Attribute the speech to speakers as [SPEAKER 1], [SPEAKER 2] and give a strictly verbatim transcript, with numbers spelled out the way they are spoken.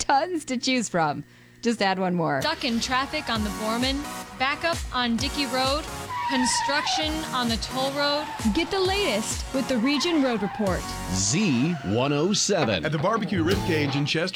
[SPEAKER 1] Tons to choose from. Just add one more.
[SPEAKER 2] Stuck in traffic on the Borman, backup on Dickey Road, construction on the toll road.
[SPEAKER 3] Get the latest with the Region Road Report.
[SPEAKER 4] Z one oh seven.
[SPEAKER 5] At the Barbecue Ribcage in Chester.